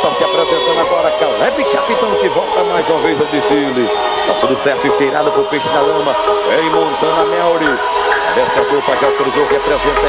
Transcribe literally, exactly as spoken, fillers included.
Estão se apresentando agora. Caleb Capitão que volta mais uma vez a desfile. Tá tudo certo, esteirado pro peixe na lama. Em Montana Melry. Dessa dupla já cruzou, representa